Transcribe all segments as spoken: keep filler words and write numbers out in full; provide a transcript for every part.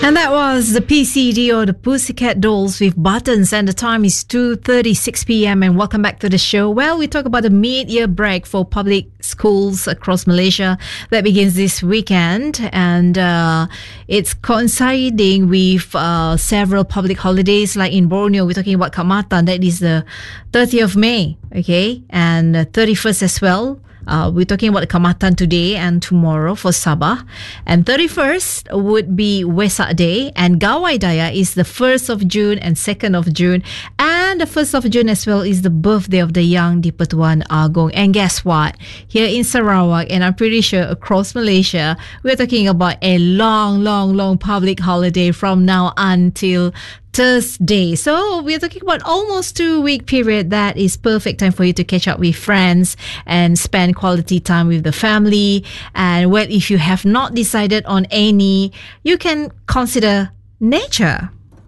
And that was the P C D or the Pussycat Dolls with Buttons, and the time is two thirty-six p.m. and welcome back to the show. Well, we talk about the mid-year break for public schools across Malaysia that begins this weekend, and uh, it's coinciding with uh, several public holidays. Like in Borneo, we're talking about Kaamatan, that is the thirtieth of May, okay, and uh, thirty-first as well. Uh, we're talking about the Kaamatan today and tomorrow for Sabah. And thirty-first would be Wesak Day. And Gawai Daya is the first of June and second of June. And the first of June as well is the birthday of the young Di Pertuan Agong. And guess what? Here in Sarawak, and I'm pretty sure across Malaysia, we're talking about a long, long, long public holiday from now until Thursday. So we're talking about almost two week period that is perfect time for you to catch up with friends and spend quality time with the family. And well, if you have not decided on any, you can consider nature.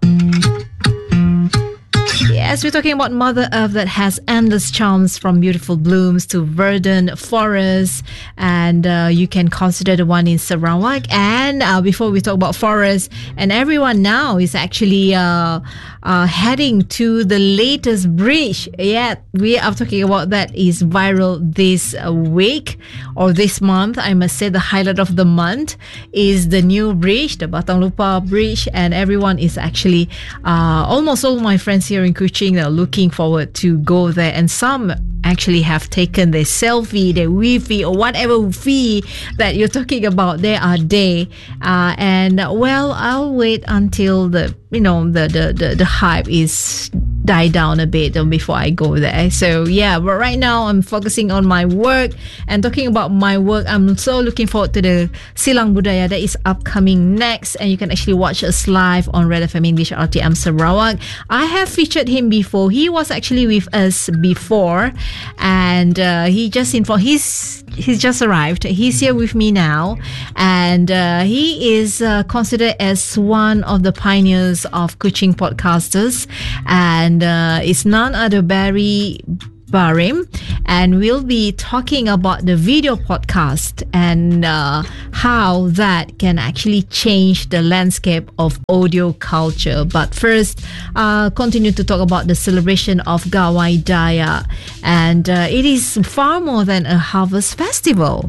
Yes, we're talking about Mother Earth that has endless charms, from beautiful blooms to verdant forests, and uh, you can consider the one in Sarawak. And uh, before we talk about forests, and everyone now is actually uh, uh, heading to the latest bridge. Yeah, we are talking about that is viral this uh, week or this month. I must say the highlight of the month is the new bridge, the Batang Lupa Bridge, and everyone is actually uh, almost all my friends here in Kuching are looking forward to go there, and some actually have taken their selfie, their Wi-Fi or whatever Wi-Fi that you're talking about. There are they, uh, and well, I'll wait until the you know the the the, the hype is die down a bit before I go there. So yeah, but right now I'm focusing on my work. And talking about my work, I'm so looking forward to the Silang Budaya that is upcoming next, and you can actually watch us live on Red F M English R T M Sarawak. I have featured him before. He was actually with us before, and uh, he just informed he's he's just arrived. He's here with me now, and uh, he is uh, considered as one of the pioneers of Kuching podcasters, and uh, it's none other Barry Barim, and we'll be talking about the video podcast and uh, how that can actually change the landscape of audio culture. But first, uh, continue to talk about the celebration of Gawai Daya, and uh, it is far more than a harvest festival.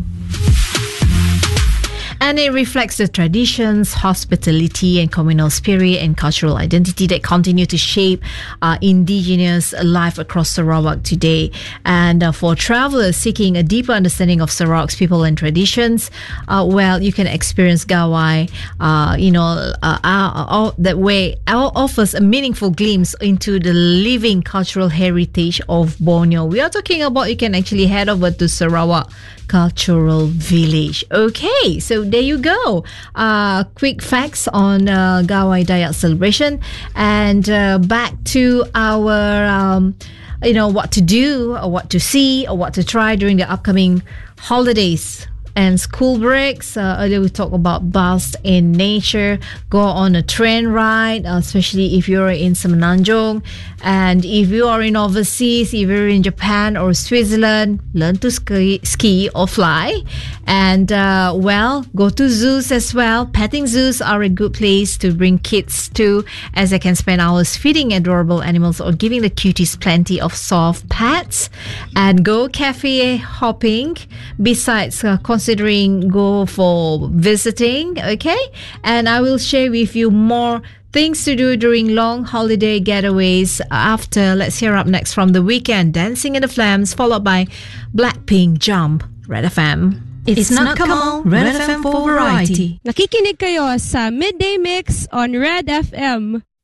And it reflects the traditions, hospitality, and communal spirit and cultural identity that continue to shape uh, indigenous life across Sarawak today. And uh, for travelers seeking a deeper understanding of Sarawak's people and traditions, uh, well, you can experience Gawai, uh, you know, uh, uh, that way offers a meaningful glimpse into the living cultural heritage of Borneo. We are talking about you can actually head over to Sarawak Cultural Village. Okay, so there you go. Uh, quick facts on uh, Gawai Dayak celebration, and uh, back to our, um, you know, what to do or what to see or what to try during the upcoming holidays and school breaks. Uh, earlier we talked about baths in nature, go on a train ride, uh, especially if you're in Semenanjung. And if you are in overseas, if you're in Japan or Switzerland, learn to ski, ski or fly. And uh, well, go to zoos as well. Petting zoos are a good place to bring kids to, as they can spend hours feeding adorable animals or giving the cuties plenty of soft pets. And go cafe hopping, besides uh, considering go for visiting, okay? And I will share with you more things to do during long holiday getaways after. Let's hear up next from The Weeknd, Dancing in the Flames, followed by Blackpink, Jump, Red F M. It's, it's not Kamal, Red F M for variety. Nakikinig kayo sa Midday Mix on Red F M.